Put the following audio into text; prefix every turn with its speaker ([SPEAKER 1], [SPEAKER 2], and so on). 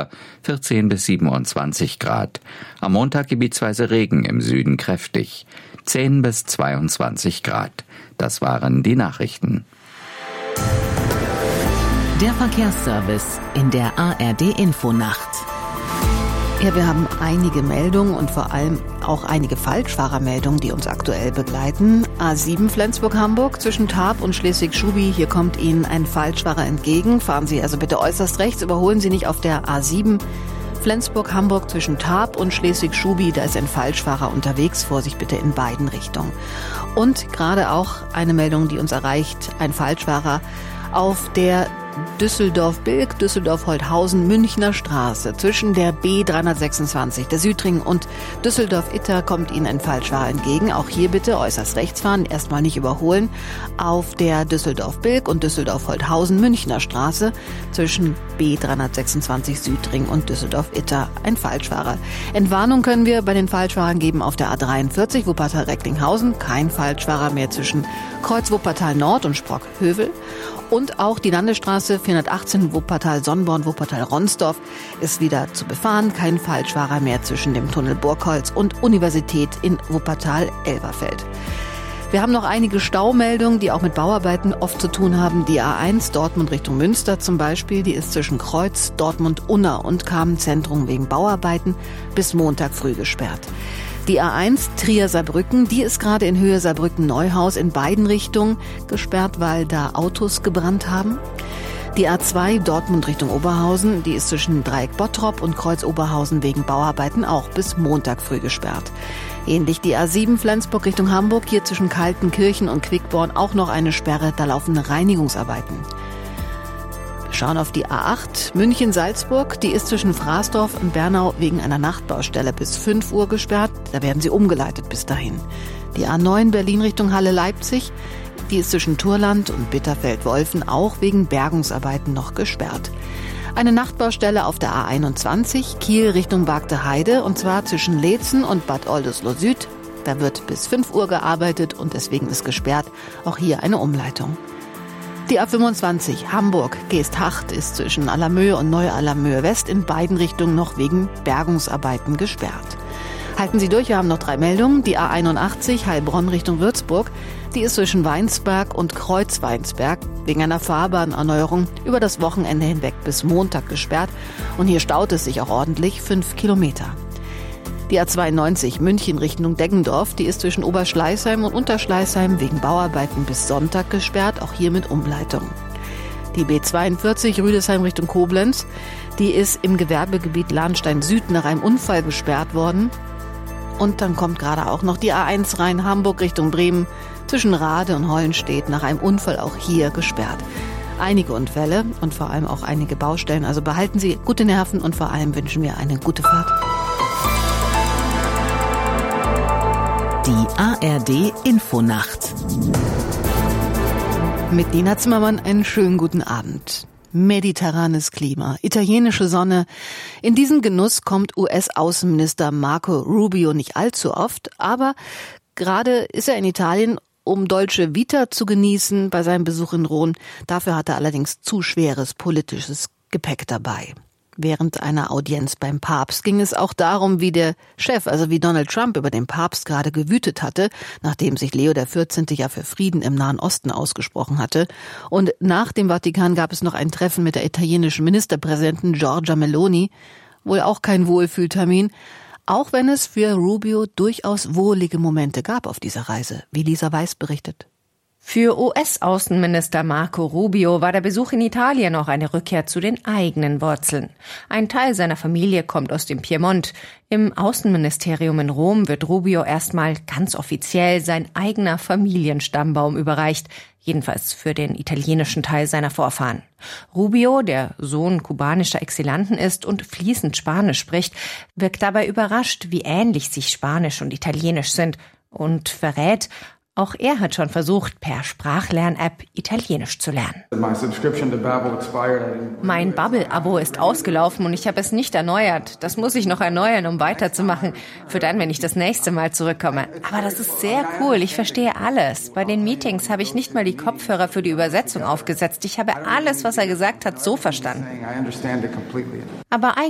[SPEAKER 1] Winter 14 bis 27 Grad. Am Montag gebietsweise Regen, im Süden kräftig 10 bis 22 Grad. Das waren die Nachrichten.
[SPEAKER 2] Der Verkehrsservice in der ARD-Infonacht.
[SPEAKER 3] Ja, wir haben einige Meldungen und vor allem auch einige Falschfahrermeldungen, die uns aktuell begleiten. A7 Flensburg-Hamburg zwischen Tarp und Schleswig-Schubi. Hier kommt Ihnen ein Falschfahrer entgegen. Fahren Sie also bitte äußerst rechts. Überholen Sie nicht auf der A7 Flensburg-Hamburg zwischen Tarp und Schleswig-Schubi. Da ist ein Falschfahrer unterwegs. Vorsicht bitte in beiden Richtungen. Und gerade auch eine Meldung, die uns erreicht. Ein Falschfahrer auf der Düsseldorf-Bilk, Düsseldorf-Holthausen, Münchner Straße. Zwischen der B326, der Südring und Düsseldorf-Itter kommt Ihnen ein Falschfahrer entgegen. Auch hier bitte äußerst rechts fahren, erstmal nicht überholen. Auf der Düsseldorf-Bilk und Düsseldorf-Holthausen, Münchner Straße zwischen B326 Südring und Düsseldorf-Itter ein Falschfahrer. Entwarnung können wir bei den Falschfahrern geben auf der A43 Wuppertal-Recklinghausen. Kein Falschfahrer mehr zwischen Kreuz Wuppertal-Nord und Sprockhövel. Und auch die Landesstraße 418 Wuppertal-Sonnborn, Wuppertal-Ronsdorf ist wieder zu befahren. Kein Falschfahrer mehr zwischen dem Tunnel Burgholz und Universität in Wuppertal-Elberfeld. Wir haben noch einige Staumeldungen, die auch mit Bauarbeiten oft zu tun haben. Die A1 Dortmund Richtung Münster zum Beispiel, die ist zwischen Kreuz, Dortmund-Unna und Kamenz-Zentrum wegen Bauarbeiten bis Montag früh gesperrt. Die A1 Trier-Saarbrücken, die ist gerade in Höhe Saarbrücken-Neuhaus in beiden Richtungen gesperrt, weil da Autos gebrannt haben. Die A2 Dortmund Richtung Oberhausen, die ist zwischen Dreieck Bottrop und Kreuz Oberhausen wegen Bauarbeiten auch bis Montag früh gesperrt. Ähnlich die A7 Flensburg Richtung Hamburg, hier zwischen Kaltenkirchen und Quickborn auch noch eine Sperre, da laufen Reinigungsarbeiten. Wir schauen auf die A8 München-Salzburg, die ist zwischen Fraßdorf und Bernau wegen einer Nachtbaustelle bis 5 Uhr gesperrt, da werden sie umgeleitet bis dahin. Die A9 Berlin Richtung Halle-Leipzig, die ist zwischen Turland und Bitterfeld-Wolfen auch wegen Bergungsarbeiten noch gesperrt. Eine Nachtbaustelle auf der A21 Kiel Richtung Bagde Heide und zwar zwischen Leetzen und Bad Oldesloe Süd. Da wird bis 5 Uhr gearbeitet und deswegen ist gesperrt. Auch hier eine Umleitung. Die A25 Hamburg-Geesthacht ist zwischen Allermöhe und Neu-Allermöhe West in beiden Richtungen noch wegen Bergungsarbeiten gesperrt. Halten Sie durch, wir haben noch 3 Meldungen. Die A81 Heilbronn Richtung Würzburg, die ist zwischen Weinsberg und Kreuz-Weinsberg wegen einer Fahrbahnerneuerung über das Wochenende hinweg bis Montag gesperrt. Und hier staut es sich auch ordentlich 5 Kilometer. Die A92 München Richtung Deggendorf, die ist zwischen Oberschleißheim und Unterschleißheim wegen Bauarbeiten bis Sonntag gesperrt, auch hier mit Umleitung. Die B42 Rüdesheim Richtung Koblenz, die ist im Gewerbegebiet Lahnstein Süd nach einem Unfall gesperrt worden. Und dann kommt gerade auch noch die A1 Rhein-Hamburg Richtung Bremen zwischen Rade und Hollenstedt nach einem Unfall auch hier gesperrt. Einige Unfälle und vor allem auch einige Baustellen. Also behalten Sie gute Nerven und vor allem wünschen wir eine gute Fahrt.
[SPEAKER 2] Die ARD-Infonacht.
[SPEAKER 3] Mit Nina Zimmermann einen schönen guten Abend. Mediterranes Klima, italienische Sonne. In diesen Genuss kommt US-Außenminister Marco Rubio nicht allzu oft, aber gerade ist er in Italien, um Dolce Vita zu genießen bei seinem Besuch in Rom. Dafür hat er allerdings zu schweres politisches Gepäck dabei. Während einer Audienz beim Papst ging es auch darum, wie der Chef, also wie Donald Trump über den Papst gerade gewütet hatte, nachdem sich Leo XIV. Ja für Frieden im Nahen Osten ausgesprochen hatte. Und nach dem Vatikan gab es noch ein Treffen mit der italienischen Ministerpräsidentin Giorgia Meloni. Wohl auch kein Wohlfühltermin, auch wenn es für Rubio durchaus wohlige Momente gab auf dieser Reise, wie Lisa Weiß berichtet.
[SPEAKER 4] Für US-Außenminister Marco Rubio war der Besuch in Italien auch eine Rückkehr zu den eigenen Wurzeln. Ein Teil seiner Familie kommt aus dem Piemont. Im Außenministerium in Rom wird Rubio erstmal ganz offiziell sein eigener Familienstammbaum überreicht, jedenfalls für den italienischen Teil seiner Vorfahren. Rubio, der Sohn kubanischer Exilanten ist und fließend Spanisch spricht, wirkt dabei überrascht, wie ähnlich sich Spanisch und Italienisch sind und verrät, auch er hat schon versucht, per Sprachlern-App Italienisch zu lernen. Mein Bubble-Abo ist ausgelaufen und ich habe es nicht erneuert. Das muss ich noch erneuern, um weiterzumachen. Für dann, wenn ich das nächste Mal zurückkomme. Aber das ist sehr cool. Ich verstehe alles. Bei den Meetings habe ich nicht mal die Kopfhörer für die Übersetzung aufgesetzt. Ich habe alles, was er gesagt hat, so verstanden. Aber